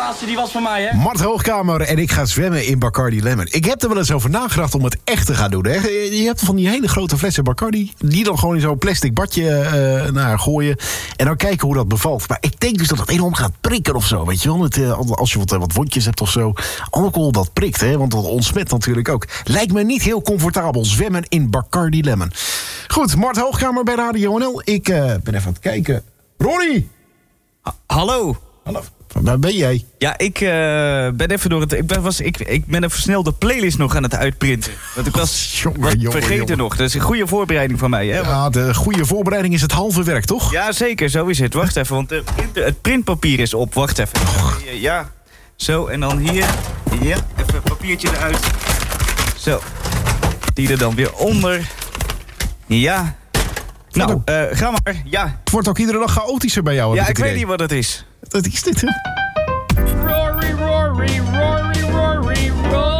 laatste die was van mij, hè? Mart Hoogkamer en ik ga zwemmen in Bacardi Lemon. Ik heb er wel eens over nagedacht om het echt te gaan doen. Hè? Je hebt van die hele grote flessen Bacardi, die dan gewoon in zo'n plastic badje gooien. En dan kijken hoe dat bevalt. Maar ik denk dus dat het enorm gaat prikken of zo. Weet je wel? Als je wat wondjes hebt of zo. Alcohol, dat prikt, hè? Want dat ontsmet natuurlijk ook. Lijkt me niet heel comfortabel zwemmen in Bacardi Lemon. Goed, Mart Hoogkamer bij Radio NL. Ik ben even aan het kijken. Ronnie! Hallo. Hallo. Waar ben jij? Ja, ik ben even door het... Ik ben een versnelde playlist nog aan het uitprinten. Want ik was vergeten nog. Dat is een goede voorbereiding van mij, hè? Ja, de goede voorbereiding is het halve werk, toch? Ja, zeker. Zo is het. Wacht even, want het printpapier is op. Wacht even. Ja, zo. En dan hier. Ja, even een papiertje eruit. Zo. Die er dan weer onder. Ja. Nou, ga maar. Ja. Het wordt ook iedere dag chaotischer bij jou. Ja, ik weet niet wat het is. Dat is dit, hè? Rory, Rory, Rory, Rory,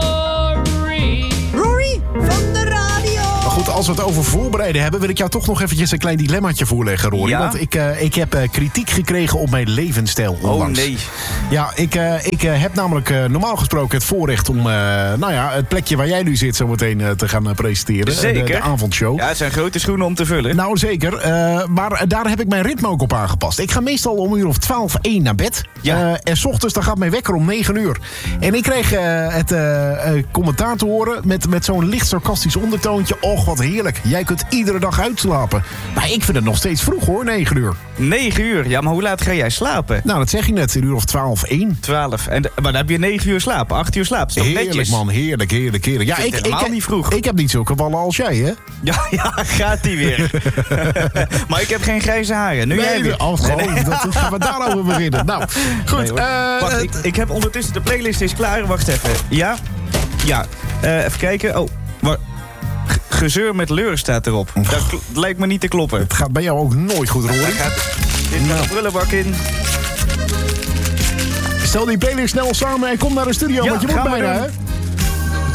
Rory. Rory van de radio. Maar goed, als we het over voorbereiden hebben, wil ik jou toch nog eventjes een klein dilemmaatje voorleggen, Rory. Ja? Want ik heb kritiek gekregen op mijn levensstijl onlangs. Oh nee. Ja, ik heb namelijk normaal gesproken het voorrecht om het plekje waar jij nu zit zo meteen te gaan presenteren. Zeker. De avondshow. Ja, het zijn grote schoenen om te vullen. Nou, zeker. Maar daar heb ik mijn ritme ook op aangepast. Ik ga meestal om 1:12 naar bed. Ja. En 's ochtends dan gaat mijn wekker om 9:00. En ik kreeg het commentaar te horen met zo'n licht sarcastisch ondertoontje. Och, wat heerlijk. Jij kunt iedere dag uitslapen. Maar ik vind het nog steeds vroeg, hoor, 9:00. 9 uur? Ja, maar hoe laat ga jij slapen? Nou, dat zeg je net. 1:12. 12. Maar dan heb je 9 uur slaap. 8 uur slaap. Is toch Heerlijk, netjes? man. Heerlijk. Ja, vind het helemaal niet vroeg. Ik heb niet zulke ballen als jij, hè? Ja, gaat die weer. Maar ik heb geen grijze haren. Nu jij weer. Dat gaan we daarover beginnen. Nou, goed. Wacht, ik heb ondertussen de playlist is klaar. Wacht even. Ja. Even kijken. Oh, gezeur met leur staat erop. Dat lijkt me niet te kloppen. Het gaat bij jou ook nooit goed, Rory. Dit gaat de prullenbak in. Stel die playlist snel samen en kom naar de studio, Ja, want je moet gaan we bijna, doen. hè?